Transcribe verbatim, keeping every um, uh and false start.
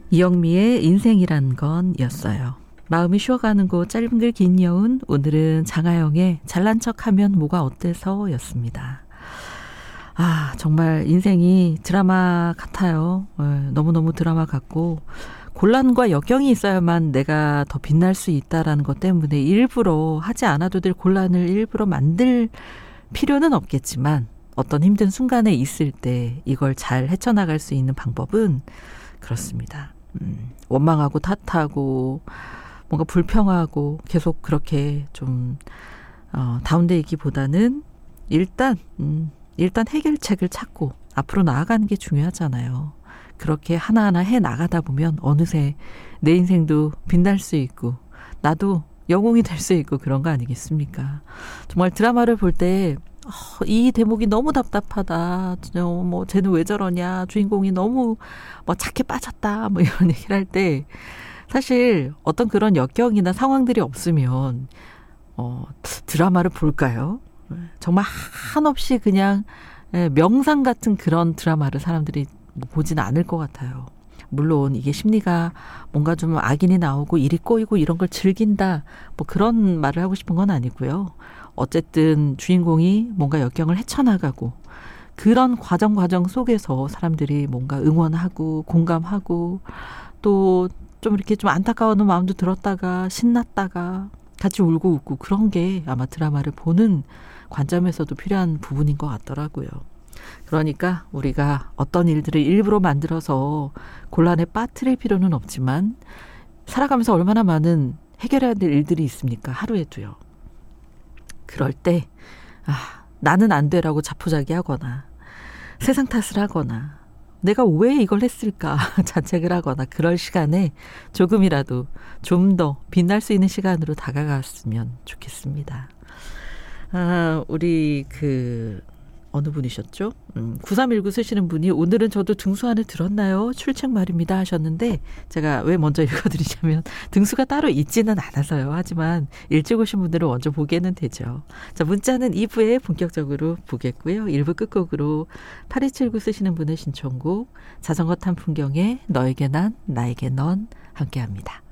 이영미의 인생이란 건이었어요. 마음이 쉬어가는 곳 짧은 글 긴 여운, 오늘은 장하영의 잘난 척하면 뭐가 어때서 였습니다. 아, 정말 인생이 드라마 같아요. 네, 너무너무 드라마 같고 곤란과 역경이 있어야만 내가 더 빛날 수 있다라는 것 때문에 일부러 하지 않아도 될 곤란을 일부러 만들 필요는 없겠지만 어떤 힘든 순간에 있을 때 이걸 잘 헤쳐나갈 수 있는 방법은 그렇습니다. 음, 원망하고 탓하고 뭔가 불평하고 계속 그렇게 좀 어, 다운되기보다는 일단 음, 일단 해결책을 찾고 앞으로 나아가는 게 중요하잖아요. 그렇게 하나하나 해 나가다 보면 어느새 내 인생도 빛날 수 있고 나도 영웅이 될 수 있고 그런 거 아니겠습니까? 정말 드라마를 볼 때 어, 이 대목이 너무 답답하다. 어, 뭐 쟤는 왜 저러냐. 주인공이 너무 뭐 착해 빠졌다. 뭐 이런 얘기를 할 때 사실 어떤 그런 역경이나 상황들이 없으면 어, 드라마를 볼까요? 정말 한없이 그냥 명상 같은 그런 드라마를 사람들이 보지는 않을 것 같아요. 물론 이게 심리가 뭔가 좀 악인이 나오고 일이 꼬이고 이런 걸 즐긴다. 뭐 그런 말을 하고 싶은 건 아니고요. 어쨌든 주인공이 뭔가 역경을 헤쳐나가고 그런 과정 과정 속에서 사람들이 뭔가 응원하고 공감하고 또 좀 이렇게 좀 안타까워하는 마음도 들었다가 신났다가 같이 울고 웃고 그런 게 아마 드라마를 보는 관점에서도 필요한 부분인 것 같더라고요. 그러니까 우리가 어떤 일들을 일부러 만들어서 곤란에 빠뜨릴 필요는 없지만 살아가면서 얼마나 많은 해결해야 될 일들이 있습니까? 하루에도요. 그럴 때 아, 나는 안 돼라고 자포자기하거나 세상 탓을 하거나 내가 왜 이걸 했을까 자책을 하거나 그럴 시간에 조금이라도 좀 더 빛날 수 있는 시간으로 다가갔으면 좋겠습니다. 아, 우리 그 어느 분이셨죠? 음, 구삼일구 쓰시는 분이 오늘은 저도 등수 안에 들었나요? 출첵 말입니다 하셨는데 제가 왜 먼저 읽어드리자면 등수가 따로 있지는 않아서요. 하지만 일찍 오신 분들은 먼저 보게는 되죠. 자, 문자는 이 부에 본격적으로 보겠고요. 일 부 끝곡으로 팔이칠구 쓰시는 분의 신청곡 자전거 탄 풍경에 너에게 난 나에게 넌 함께합니다.